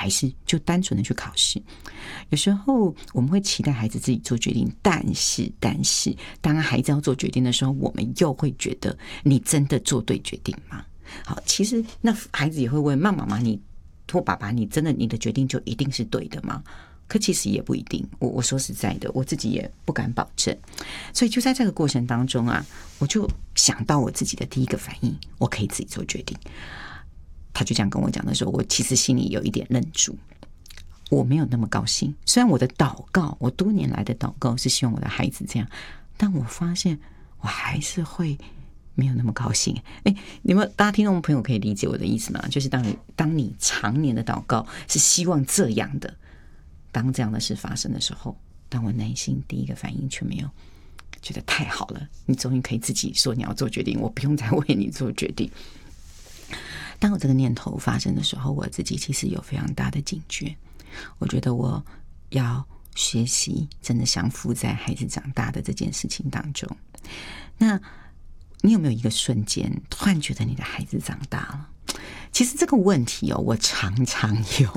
还是就单纯的去考试？有时候我们会期待孩子自己做决定，但是当孩子要做决定的时候，我们又会觉得你真的做对决定吗？好，其实那孩子也会问妈妈你或爸爸，你真的你的决定就一定是对的吗？可其实也不一定，我说实在的，我自己也不敢保证。所以就在这个过程当中啊，我就想到我自己的第一个反应，我可以自己做决定。他就这样跟我讲的时候，我其实心里有一点愣住，我没有那么高兴。虽然我的祷告，我多年来的祷告是希望我的孩子这样，但我发现我还是会没有那么高兴。你们大家听众朋友可以理解我的意思吗？就是当你常年的祷告是希望这样的，当这样的事发生的时候，当我内心第一个反应却没有，觉得太好了，你终于可以自己说你要做决定，我不用再为你做决定。当我这个念头发生的时候，我自己其实有非常大的警觉，我觉得我要学习真的降服在孩子长大的这件事情当中。那你有没有一个瞬间突然觉得你的孩子长大了？其实这个问题我常常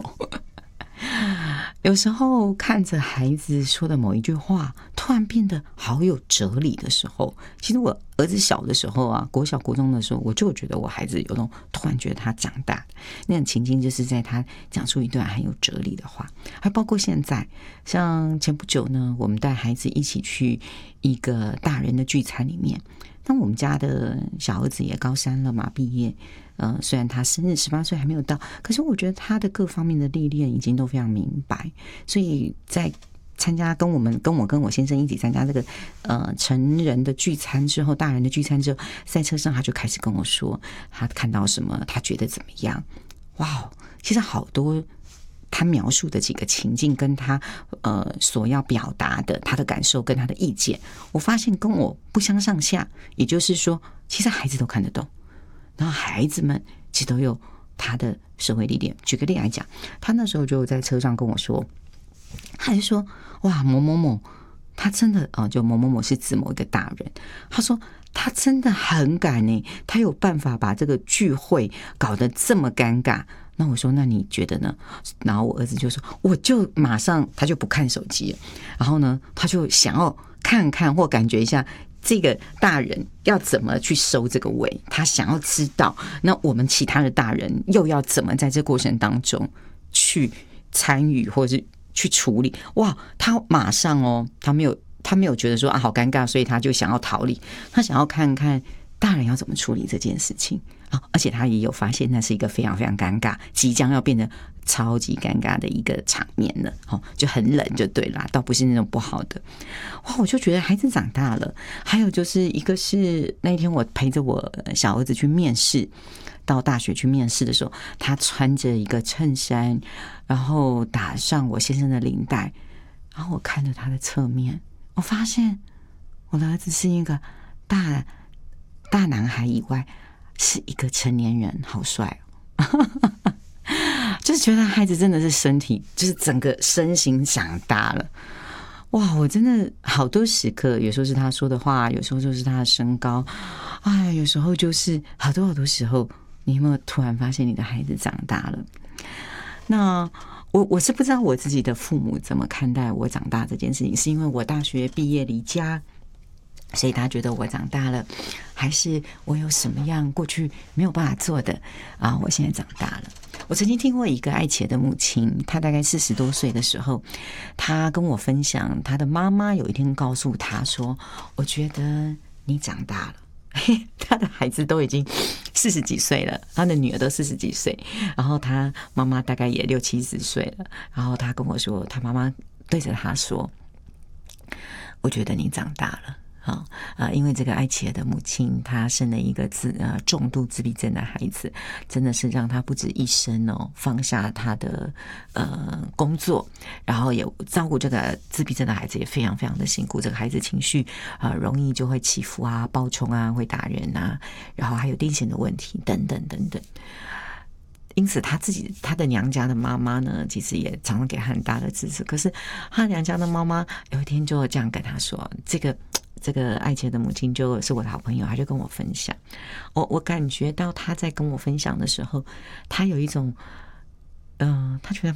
有时候看着孩子说的某一句话突然变得好有哲理的时候，其实我儿子小的时候啊，国小国中的时候，我就觉得我孩子有种突然觉得他长大那种情境，就是在他讲出一段很有哲理的话。还包括现在像前不久呢，我们带孩子一起去一个大人的聚餐里面，那我们家的小儿子也高3了嘛，毕业虽然他生日18岁还没有到，可是我觉得他的各方面的历练已经都非常明白，所以在参加跟我先生一起参加这个成人的聚餐之后，大人的聚餐之后，在车上他就开始跟我说他看到什么，他觉得怎么样。哇，其实好多他描述的几个情境跟他所要表达的他的感受跟他的意见，我发现跟我不相上下，也就是说其实孩子都看得懂，然后孩子们其实都有他的社会历练。举个例来讲，他那时候就在车上跟我说，他就说哇某某某他真的就某某某是指某一个大人，他说他真的很敢他有办法把这个聚会搞得这么尴尬。那我说那你觉得呢？然后我儿子就说我就马上他就不看手机了，然后呢他就想要看看或感觉一下这个大人要怎么去收这个尾，他想要知道那我们其他的大人又要怎么在这过程当中去参与或者是去处理。哇，他马上他没有觉得说好尴尬，所以他就想要逃离，他想要看看大人要怎么处理这件事情。而且他也有发现那是一个非常非常尴尬，即将要变得超级尴尬的一个场面了，就很冷就对啦，倒不是那种不好的。哇，我就觉得孩子长大了。还有就是一个是那天我陪着我小儿子去面试，到大学去面试的时候，他穿着一个衬衫，然后打上我先生的领带，然后我看着他的侧面，我发现我的儿子是一个大男孩以外是一个成年人，好帅就是觉得孩子真的是身体就是整个身形长大了。哇，我真的好多时刻，有时候是他说的话，有时候就是他的身高，有时候就是好多时候，你有没有突然发现你的孩子长大了？那我是不知道我自己的父母怎么看待我长大这件事情，是因为我大学毕业离家，所以他觉得我长大了，还是我有什么样过去没有办法做的我现在长大了。我曾经听过一个爱茄的母亲，她大概40多岁的时候，她跟我分享她的妈妈有一天告诉她说，我觉得你长大了。他的孩子都已经40几岁了，他的女儿都40几岁，然后他妈妈大概也60、70岁了，然后他跟我说，他妈妈对着他说，我觉得你长大了。因为这个艾琪尔的母亲，她生了一个重度自闭症的孩子，真的是让她不止一生放下她的工作，然后也照顾这个自闭症的孩子也非常非常的辛苦。这个孩子情绪容易就会起伏暴冲会打人然后还有癫痫的问题等等等等。因此他的娘家的妈妈呢，其实也常常给他很大的支持。可是他娘家的妈妈有一天就这样跟他说，这个爱切的母亲就是我的好朋友，他就跟我分享，我感觉到他在跟我分享的时候，他有一种他觉得